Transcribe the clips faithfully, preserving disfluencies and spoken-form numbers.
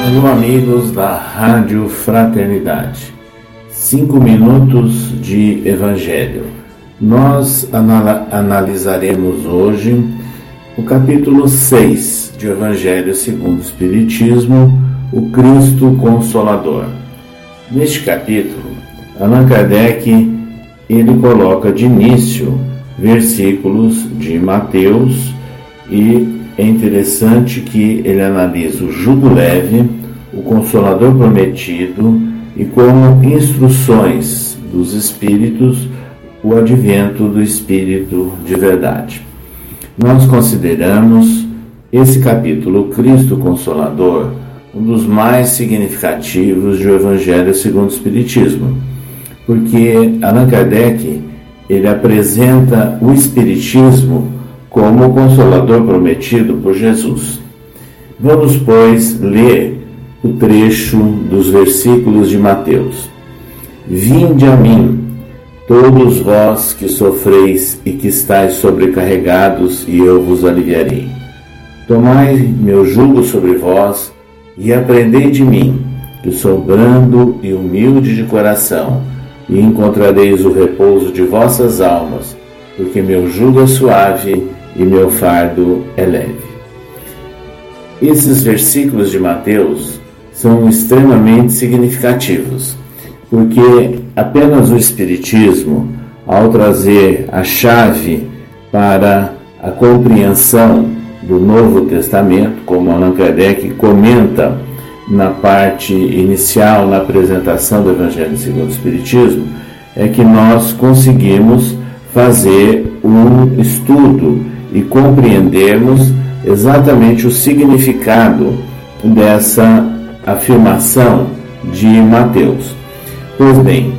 Alô, amigos da Rádio Fraternidade. Cinco minutos de Evangelho. Nós anal- analisaremos hoje o capítulo seis de Evangelho segundo o Espiritismo, o Cristo Consolador. Neste capítulo, Allan Kardec ele coloca de início versículos de Mateus e é interessante que ele analisa o jugo leve, o Consolador prometido e como instruções dos Espíritos o advento do Espírito de verdade. Nós consideramos esse capítulo, Cristo Consolador, um dos mais significativos do Evangelho segundo o Espiritismo, porque Allan Kardec ele apresenta o Espiritismo como o Consolador prometido por Jesus. Vamos, pois, ler o trecho dos versículos de Mateus. Vinde a mim, todos vós que sofreis e que estáis sobrecarregados, e eu vos aliviarei. Tomai meu jugo sobre vós e aprendei de mim, que sou brando e humilde de coração, e encontrareis o repouso de vossas almas, porque meu jugo é suave e meu fardo é leve. Esses versículos de Mateus são extremamente significativos, porque apenas o Espiritismo, ao trazer a chave para a compreensão do Novo Testamento, como Allan Kardec comenta na parte inicial, na apresentação do Evangelho segundo o Espiritismo, é que nós conseguimos fazer um estudo e compreendermos exatamente o significado dessa afirmação de Mateus. Pois bem,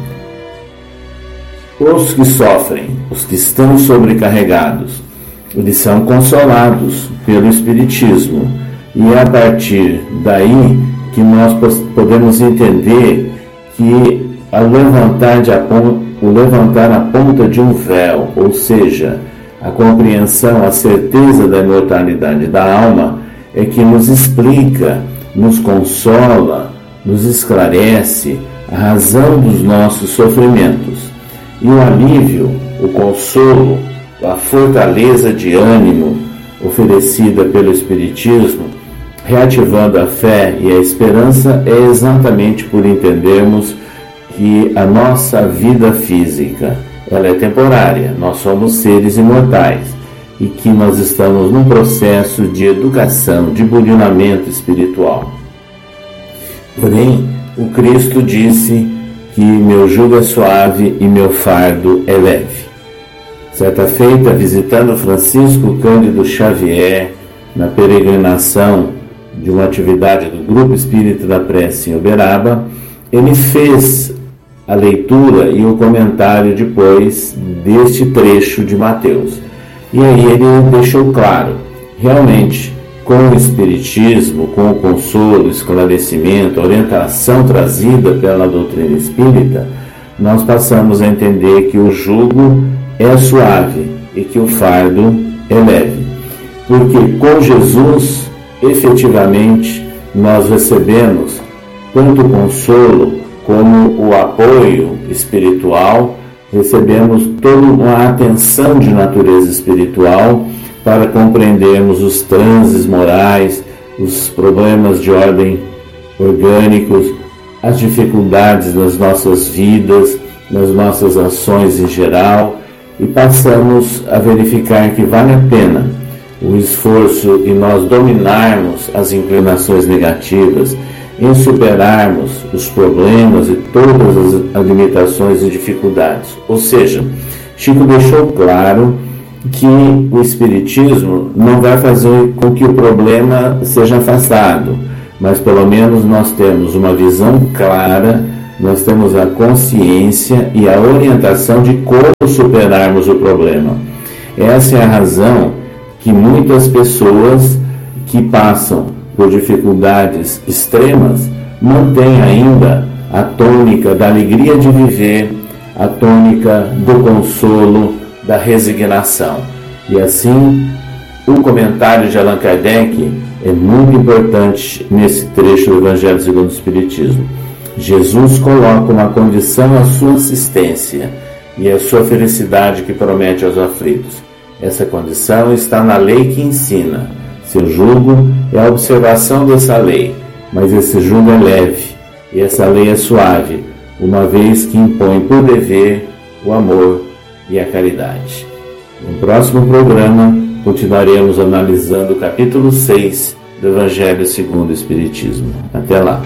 os que sofrem, os que estão sobrecarregados, eles são consolados pelo Espiritismo, e é a partir daí que nós podemos entender que ao levantar, de a ponta, o levantar a ponta de um véu, ou seja, a compreensão, a certeza da imortalidade da alma, é que nos explica, nos consola, nos esclarece a razão dos nossos sofrimentos. E o alívio, o consolo, a fortaleza de ânimo oferecida pelo Espiritismo, reativando a fé e a esperança, é exatamente por entendermos que a nossa vida física ela é temporária, nós somos seres imortais e que nós estamos num processo de educação, de bulinamento espiritual. Porém, o Cristo disse que meu jugo é suave e meu fardo é leve. Certa feita, visitando Francisco Cândido Xavier na peregrinação de uma atividade do Grupo Espírita da Prece em Uberaba, ele fez a leitura e o comentário depois deste trecho de Mateus. E aí ele deixou claro, realmente, com o Espiritismo, com o consolo, o esclarecimento, a orientação trazida pela doutrina espírita, nós passamos a entender que o jugo é suave e que o fardo é leve. Porque com Jesus, efetivamente, nós recebemos tanto o consolo como o apoio espiritual, recebemos toda uma atenção de natureza espiritual para compreendermos os transes morais, os problemas de ordem orgânicos, as dificuldades nas nossas vidas, nas nossas ações em geral, e passamos a verificar que vale a pena o esforço em nós dominarmos as inclinações negativas, em superarmos os problemas e todas as limitações e dificuldades. Ou seja, Chico deixou claro que o Espiritismo não vai fazer com que o problema seja afastado, mas pelo menos nós temos uma visão clara, nós temos a consciência e a orientação de como superarmos o problema. Essa é a razão que muitas pessoas que passam por dificuldades extremas mantêm ainda a tônica da alegria de viver, a tônica do consolo, da resignação. E assim, o comentário de Allan Kardec é muito importante nesse trecho do Evangelho segundo o Espiritismo. Jesus coloca uma condição à sua assistência e à sua felicidade que promete aos aflitos. Essa condição está na lei que ensina. Seu jugo é a observação dessa lei, mas esse jugo é leve e essa lei é suave, uma vez que impõe por dever o amor e a caridade. No próximo programa, continuaremos analisando o capítulo seis do Evangelho segundo o Espiritismo. Até lá!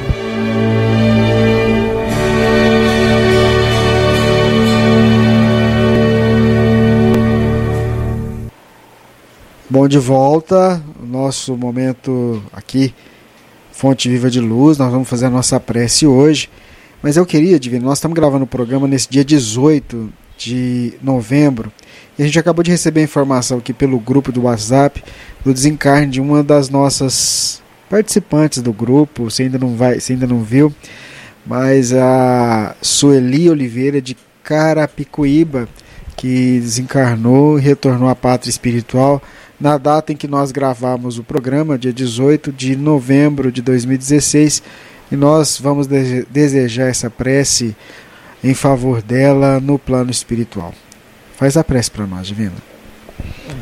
Bom, de volta, nosso momento aqui, Fonte Viva de Luz, nós vamos fazer a nossa prece hoje, mas eu queria, Divino, nós estamos gravando o programa nesse dia dezoito de novembro, e a gente acabou de receber a informação aqui pelo grupo do WhatsApp, do desencarne de uma das nossas participantes do grupo, você ainda não, vai, você ainda não viu, mas a Sueli Oliveira de Carapicuíba, que desencarnou e retornou à pátria espiritual, na data em que nós gravamos o programa, dia dezoito de novembro de dois mil e dezesseis, e nós vamos de- desejar essa prece em favor dela no plano espiritual. Faz a prece para nós, Divino.